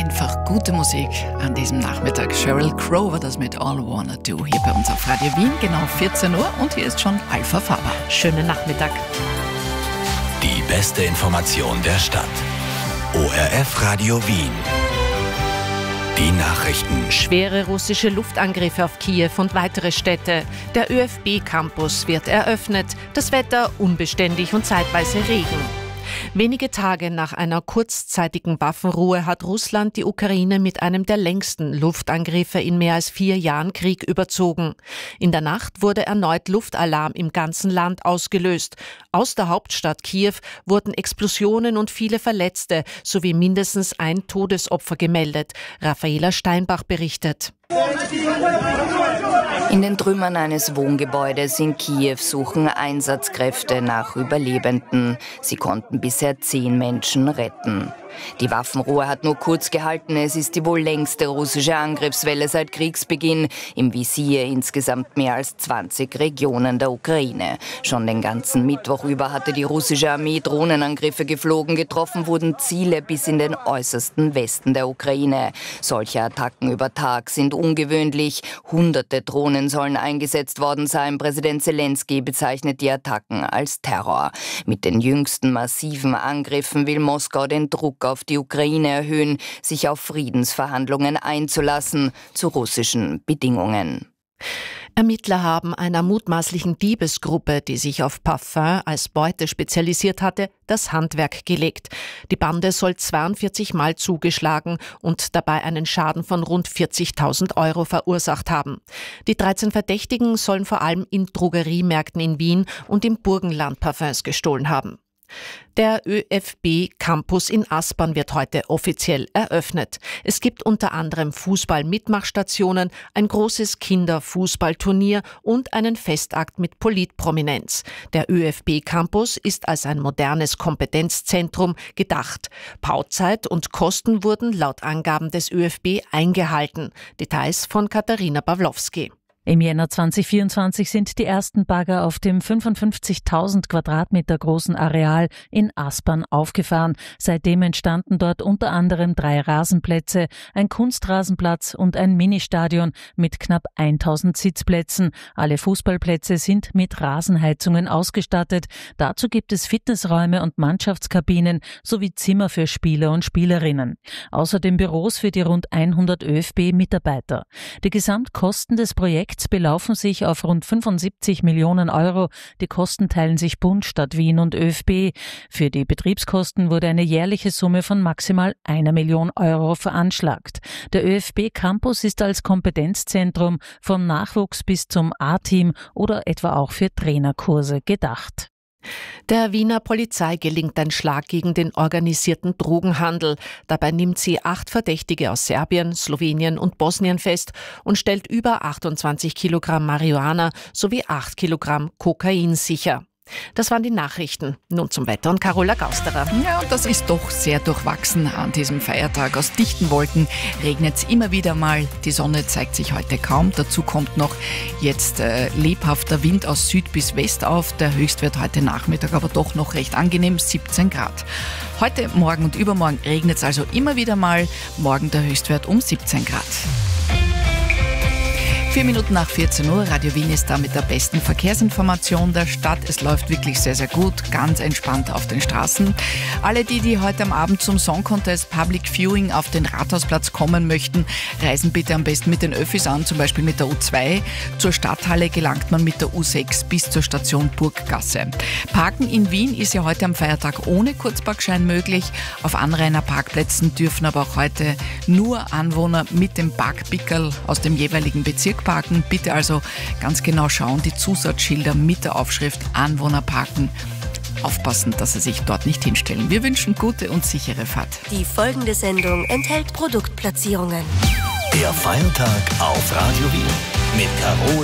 Einfach gute Musik an diesem Nachmittag. Sheryl Crow war das mit All I Wanna Do hier bei uns auf Radio Wien, genau 14 Uhr, und hier ist schon Alpha Faber. Schönen Nachmittag. Die beste Information der Stadt. ORF Radio Wien. Die Nachrichten. Schwere russische Luftangriffe auf Kiew und weitere Städte. Der ÖFB-Campus wird eröffnet. Das Wetter unbeständig und zeitweise Regen. Wenige Tage nach einer kurzzeitigen Waffenruhe hat Russland die Ukraine mit einem der längsten Luftangriffe in mehr als 4 Jahren Krieg überzogen. In der Nacht wurde erneut Luftalarm im ganzen Land ausgelöst. Aus der Hauptstadt Kiew wurden Explosionen und viele Verletzte sowie mindestens ein Todesopfer gemeldet. Raffaela Steinbach berichtet. In den Trümmern eines Wohngebäudes in Kiew suchen Einsatzkräfte nach Überlebenden. Sie konnten bisher 10 Menschen retten. Die Waffenruhe hat nur kurz gehalten. Es ist die wohl längste russische Angriffswelle seit Kriegsbeginn. Im Visier insgesamt mehr als 20 Regionen der Ukraine. Schon den ganzen Mittwoch über hatte die russische Armee Drohnenangriffe geflogen. Getroffen wurden Ziele bis in den äußersten Westen der Ukraine. Solche Attacken über Tag sind ungewöhnlich. Hunderte Drohnen sollen eingesetzt worden sein. Präsident Zelensky bezeichnet die Attacken als Terror. Mit den jüngsten massiven Angriffen will Moskau den Druck auf die Ukraine erhöhen, sich auf Friedensverhandlungen einzulassen, zu russischen Bedingungen. Ermittler haben einer mutmaßlichen Diebesgruppe, die sich auf Parfum als Beute spezialisiert hatte, das Handwerk gelegt. Die Bande soll 42 Mal zugeschlagen und dabei einen Schaden von rund 40.000 Euro verursacht haben. Die 13 Verdächtigen sollen vor allem in Drogeriemärkten in Wien und im Burgenland Parfums gestohlen haben. Der ÖFB-Campus in Aspern wird heute offiziell eröffnet. Es gibt unter anderem Fußball-Mitmachstationen, ein großes Kinderfußballturnier und einen Festakt mit Politprominenz. Der ÖFB-Campus ist als ein modernes Kompetenzzentrum gedacht. Bauzeit und Kosten wurden laut Angaben des ÖFB eingehalten. Details von Katharina Pawlowski. Im Jänner 2024 sind die ersten Bagger auf dem 55.000 Quadratmeter großen Areal in Aspern aufgefahren. Seitdem entstanden dort unter anderem 3 Rasenplätze, ein Kunstrasenplatz und ein Ministadion mit knapp 1.000 Sitzplätzen. Alle Fußballplätze sind mit Rasenheizungen ausgestattet. Dazu gibt es Fitnessräume und Mannschaftskabinen sowie Zimmer für Spieler und Spielerinnen. Außerdem Büros für die rund 100 ÖFB-Mitarbeiter. Die Gesamtkosten des Projekts belaufen sich auf rund 75 Millionen Euro. Die Kosten teilen sich Bund, Stadt Wien und ÖFB. Für die Betriebskosten wurde eine jährliche Summe von maximal 1 Million Euro veranschlagt. Der ÖFB-Campus ist als Kompetenzzentrum vom Nachwuchs bis zum A-Team oder etwa auch für Trainerkurse gedacht. Der Wiener Polizei gelingt ein Schlag gegen den organisierten Drogenhandel. Dabei nimmt sie 8 Verdächtige aus Serbien, Slowenien und Bosnien fest und stellt über 28 Kilogramm Marihuana sowie 8 Kilogramm Kokain sicher. Das waren die Nachrichten. Nun zum Wetter und Carola Gausterer. Ja, und das ist doch sehr durchwachsen an diesem Feiertag. Aus dichten Wolken regnet es immer wieder mal. Die Sonne zeigt sich heute kaum. Dazu kommt noch jetzt lebhafter Wind aus Süd bis West auf. Der Höchstwert heute Nachmittag aber doch noch recht angenehm, 17 Grad. Heute, morgen und übermorgen regnet es also immer wieder mal. Morgen der Höchstwert um 17 Grad. 4 Minuten nach 14 Uhr, Radio Wien ist da mit der besten Verkehrsinformation der Stadt. Es läuft wirklich sehr, sehr gut, ganz entspannt auf den Straßen. Alle die heute am Abend zum Song Contest Public Viewing auf den Rathausplatz kommen möchten, reisen bitte am besten mit den Öffis an, zum Beispiel mit der U2. Zur Stadthalle gelangt man mit der U6 bis zur Station Burggasse. Parken in Wien ist ja heute am Feiertag ohne Kurzparkschein möglich. Auf Anrainerparkplätzen dürfen aber auch heute nur Anwohner mit dem Parkpickerl aus dem jeweiligen Bezirk parken. Bitte also ganz genau schauen, die Zusatzschilder mit der Aufschrift Anwohner parken. Aufpassen, dass Sie sich dort nicht hinstellen. Wir wünschen gute und sichere Fahrt. Die folgende Sendung enthält Produktplatzierungen. Der Feiertag auf Radio Wien mit Carol